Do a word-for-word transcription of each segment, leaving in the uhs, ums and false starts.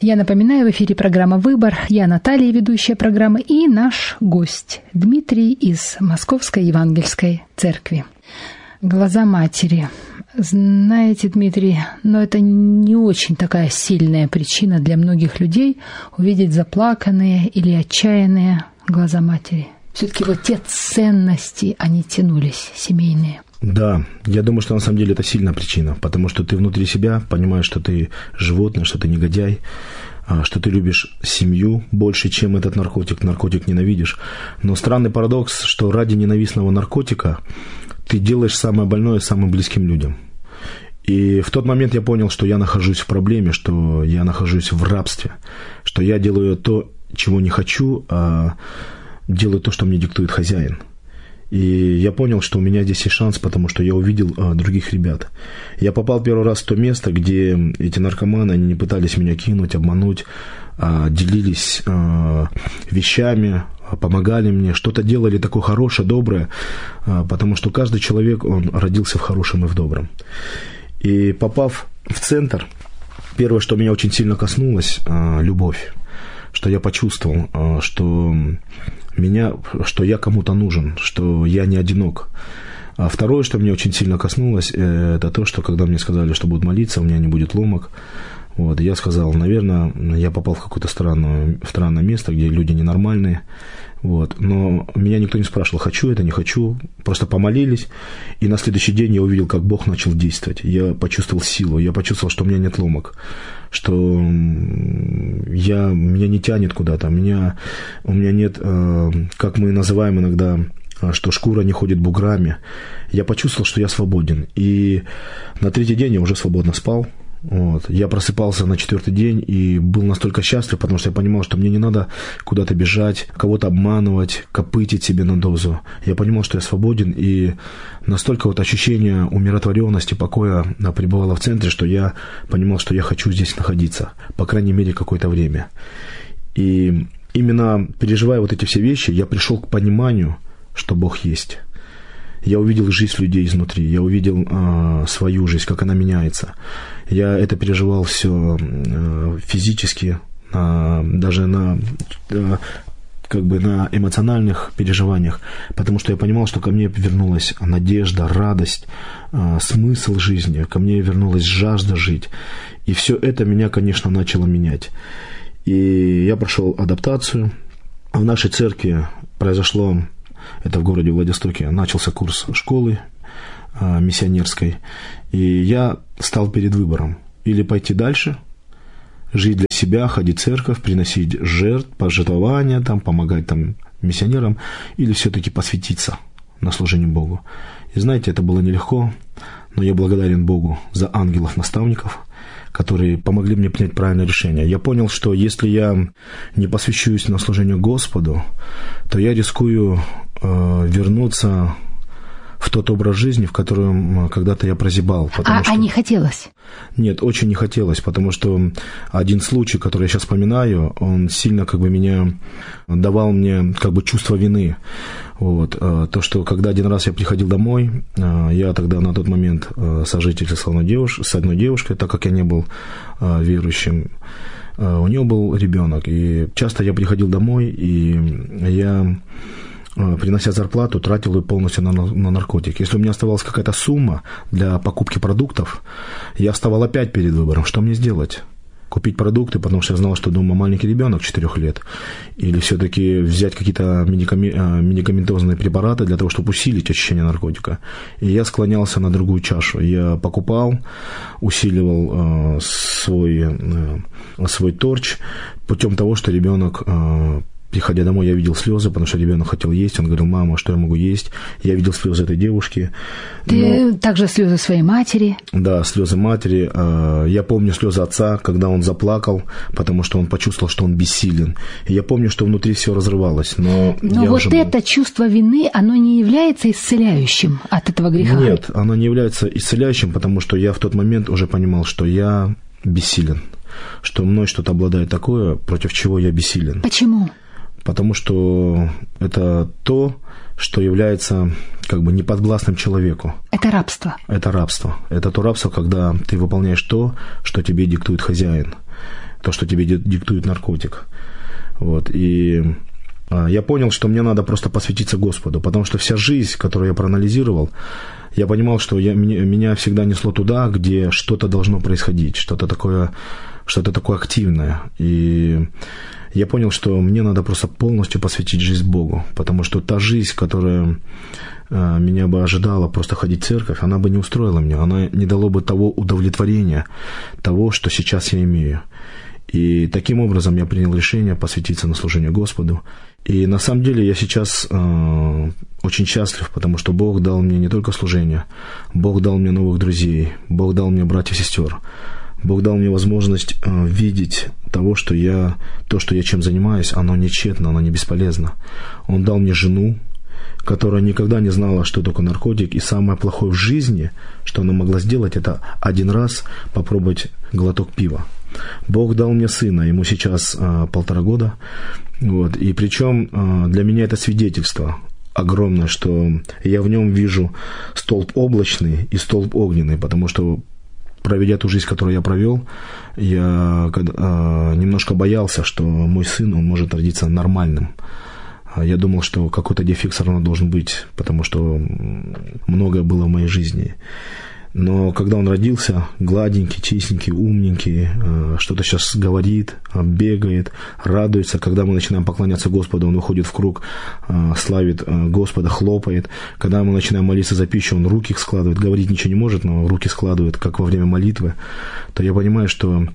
Я напоминаю, в эфире программа «Выбор». Я Наталья, ведущая программы, и наш гость Дмитрий из Московской Евангельской церкви. Глаза матери. Знаете, Дмитрий, но это не очень такая сильная причина для многих людей увидеть заплаканные или отчаянные глаза матери. Все-таки вот те ценности, они тянулись, семейные. Да, я думаю, что на самом деле это сильная причина, потому что ты внутри себя понимаешь, что ты животное, что ты негодяй, что ты любишь семью больше, чем этот наркотик, наркотик ненавидишь. Но странный парадокс, что ради ненавистного наркотика ты делаешь самое больное самым близким людям. И в тот момент я понял, что я нахожусь в проблеме, что я нахожусь в рабстве, что я делаю то, чего не хочу, а делаю то, что мне диктует хозяин. И я понял, что у меня здесь есть шанс, потому что я увидел а, других ребят. Я попал первый раз в то место, где эти наркоманы, они не пытались меня кинуть, обмануть, а делились а, вещами, помогали мне, что-то делали такое хорошее, доброе, а, потому что каждый человек, он родился в хорошем и в добром. И попав в центр, первое, что меня очень сильно коснулось, а, любовь, что я почувствовал, а, что... меня, что я кому-то нужен, что я не одинок. А второе, что меня очень сильно коснулось, это то, что когда мне сказали, что будут молиться, у меня не будет ломок, вот, я сказал, наверное, я попал в какое-то странное, странное место, где люди ненормальные, вот, но меня никто не спрашивал, хочу это, не хочу, просто помолились, и на следующий день я увидел, как Бог начал действовать, я почувствовал силу, я почувствовал, что у меня нет ломок, что я, меня не тянет куда-то, меня, у меня нет, э, как мы называем иногда, что шкура не ходит буграми. Я почувствовал, что я свободен. И на третий день я уже свободно спал. Вот. Я просыпался на четвертый день и был настолько счастлив, потому что я понимал, что мне не надо куда-то бежать, кого-то обманывать, копытить себе на дозу. Я понимал, что я свободен, и настолько вот ощущение умиротворенности, покоя пребывало в центре, что я понимал, что я хочу здесь находиться, по крайней мере, какое-то время. И именно переживая вот эти все вещи, я пришел к пониманию, что Бог есть. Я увидел жизнь людей изнутри, я увидел э, свою жизнь, как она меняется. Я это переживал все э, физически, э, даже на, э, как бы на эмоциональных переживаниях, потому что я понимал, что ко мне вернулась надежда, радость, э, смысл жизни, ко мне вернулась жажда жить. И все это меня, конечно, начало менять. И я прошел адаптацию. В нашей церкви произошло... Это в городе Владивостоке. Начался курс школы а, миссионерской. И я стал перед выбором. Или пойти дальше, жить для себя, ходить в церковь, приносить жертв, пожертвования, там, помогать там, миссионерам, или все-таки посвятиться на служение Богу. И знаете, это было нелегко, но я благодарен Богу за ангелов-наставников, которые помогли мне принять правильное решение. Я понял, что если я не посвящусь на служение Господу, то я рискую э, вернуться в тот образ жизни, в котором когда-то я прозябал. А, что... а не хотелось? Нет, очень не хотелось, потому что один случай, который я сейчас вспоминаю, он сильно как бы меня давал мне как бы чувство вины. Вот. То, что когда один раз я приходил домой, я тогда на тот момент сожительствовал с одной девушкой, так как я не был верующим, у нее был ребенок. И часто я приходил домой, и я... принося зарплату, тратил ее полностью на, на наркотик. Если у меня оставалась какая-то сумма для покупки продуктов, я вставал опять перед выбором, что мне сделать? Купить продукты, потому что я знал, что дома маленький ребенок четырех лет, или все-таки взять какие-то медикаментозные препараты для того, чтобы усилить ощущение наркотика. И я склонялся на другую чашу. Я покупал, усиливал э, свой, э, свой торч путем того, что ребенок... Э, Приходя домой, я видел слезы, потому что ребенок хотел есть. Он говорил: мама, что я могу есть? Я видел слезы этой девушки. Ты но... также слезы своей матери? Да, слезы матери. Я помню слезы отца, когда он заплакал, потому что он почувствовал, что он бессилен. И я помню, что внутри все разрывалось. Но, но вот уже... это чувство вины, оно не является исцеляющим от этого греха? Нет, оно не является исцеляющим, потому что я в тот момент уже понимал, что я бессилен. Что мной что-то обладает такое, против чего я бессилен. Почему? потому что это то, что является как бы неподвластным человеку. Это рабство. Это рабство. Это то рабство, когда ты выполняешь то, что тебе диктует хозяин, то, что тебе диктует наркотик. Вот. И я понял, что мне надо просто посвятиться Господу, потому что вся жизнь, которую я проанализировал, я понимал, что я, меня, меня всегда несло туда, где что-то должно происходить, что-то такое, что-то такое активное. И я понял, что мне надо просто полностью посвятить жизнь Богу, потому что та жизнь, которая меня бы ожидала просто ходить в церковь, она бы не устроила меня, она не дала бы того удовлетворения, того, что сейчас я имею. И таким образом я принял решение посвятиться на служение Господу. И на самом деле я сейчас э, очень счастлив, потому что Бог дал мне не только служение, Бог дал мне новых друзей, Бог дал мне братьев и сестер, Бог дал мне возможность э, видеть того, что я, то, что я чем занимаюсь, оно не тщетно, оно не бесполезно. Он дал мне жену, которая никогда не знала, что такое наркотик, и самое плохое в жизни, что она могла сделать, это один раз попробовать глоток пива. Бог дал мне сына, ему сейчас а, полтора года, вот, и причем а, для меня это свидетельство огромное, что я в нем вижу столб облачный и столб огненный, потому что, проведя ту жизнь, которую я провел, я а, немножко боялся, что мой сын, он может родиться нормальным. Я думал, что какой-то дефект все равно должен быть, потому что многое было в моей жизни. Но когда он родился, гладенький, чистенький, умненький, что-то сейчас говорит, бегает, радуется. Когда мы начинаем поклоняться Господу, он выходит в круг, славит Господа, хлопает. Когда мы начинаем молиться за пищу, он руки складывает, говорить ничего не может, но руки складывает, как во время молитвы. То я понимаю, что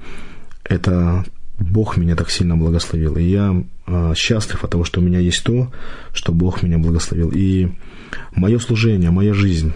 это Бог меня так сильно благословил. И я счастлив от того, что у меня есть то, что Бог меня благословил. И мое служение, моя жизнь,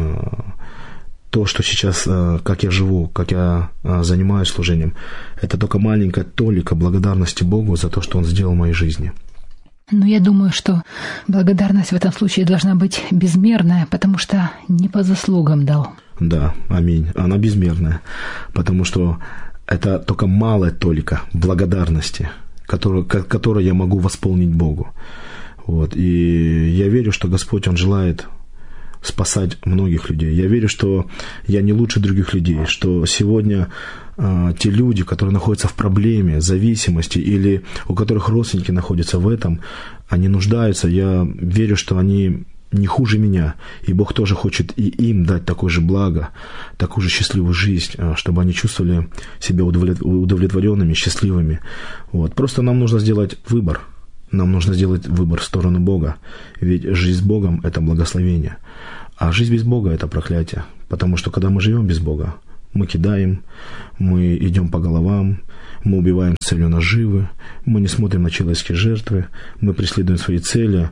то, что сейчас, как я живу, как я занимаюсь служением, это только маленькая толика благодарности Богу за то, что Он сделал в моей жизни. Ну, я думаю, что благодарность в этом случае должна быть безмерная, потому что не по заслугам дал. Да, аминь. Она безмерная, потому что это только малая толика благодарности, которую, которую я могу восполнить Богу. Вот. И я верю, что Господь, Он желает спасать многих людей. Я верю, что я не лучше других людей, что сегодня э, те люди, которые находятся в проблеме, зависимости, или у которых родственники находятся в этом, они нуждаются. Я верю, что они не хуже меня, и Бог тоже хочет и им дать такое же благо, такую же счастливую жизнь, чтобы они чувствовали себя удовлетворенными, счастливыми. Вот. Просто нам нужно сделать выбор. Нам нужно сделать выбор в сторону Бога. Ведь жизнь с Богом – это благословение. А жизнь без Бога – это проклятие. Потому что когда мы живем без Бога, мы кидаем, мы идем по головам, мы убиваем с целью наживы, мы не смотрим на человеческие жертвы, мы преследуем свои цели,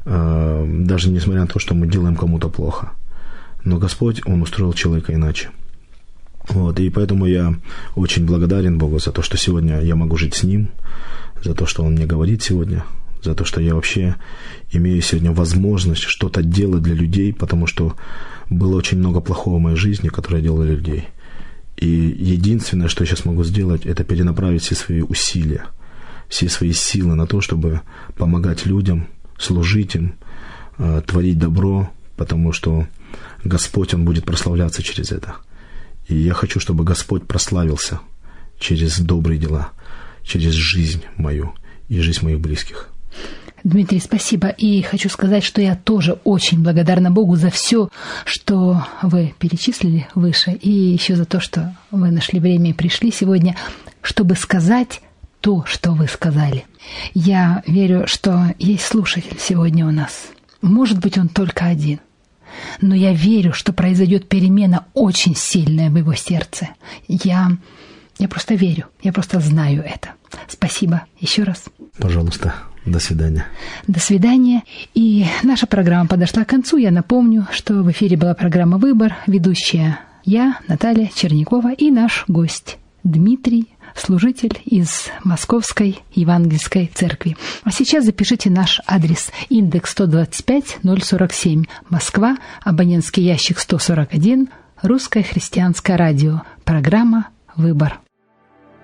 даже несмотря на то, что мы делаем кому-то плохо. Но Господь, Он устроил человека иначе. Вот, и поэтому я очень благодарен Богу за то, что сегодня я могу жить с Ним, за то, что Он мне говорит сегодня, за то, что я вообще имею сегодня возможность что-то делать для людей, потому что было очень много плохого в моей жизни, которое я делал для людей. И единственное, что я сейчас могу сделать, это перенаправить все свои усилия, все свои силы на то, чтобы помогать людям, служить им, творить добро, потому что Господь, Он будет прославляться через это. И я хочу, чтобы Господь прославился через добрые дела, через жизнь мою и жизнь моих близких. Дмитрий, спасибо. И хочу сказать, что я тоже очень благодарна Богу за все, что вы перечислили выше, и еще за то, что вы нашли время и пришли сегодня, чтобы сказать то, что вы сказали. Я верю, что есть слушатель сегодня у нас. Может быть, он только один. Но я верю, что произойдет перемена очень сильная в его сердце. Я, я просто верю, я просто знаю это. Спасибо еще раз. Пожалуйста, до свидания. До свидания. И наша программа подошла к концу. Я напомню, что в эфире была программа «Выбор». Ведущая я, Наталья Чернякова, и наш гость Дмитрий, служитель из Московской Евангельской Церкви. А сейчас запишите наш адрес: индекс сто двадцать пять ноль сорок семь, Москва, абонентский ящик сто сорок один, Русское христианское радио, программа «Выбор».